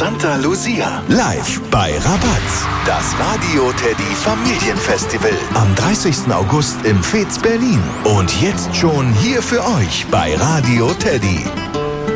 Santa Lucia. Live bei Rabatz. Das Radio Teddy Familienfestival. Am 30. August im Fez Berlin. Und jetzt schon hier für euch bei Radio Teddy.